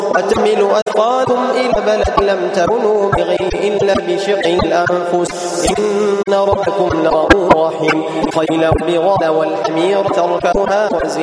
وتحمل أثقالكم إلى بلد لم تكونوا بغيه إلا بشق الأنفس إن ربكم لرؤوف رحيم. خيل والبغال والحمير تركبها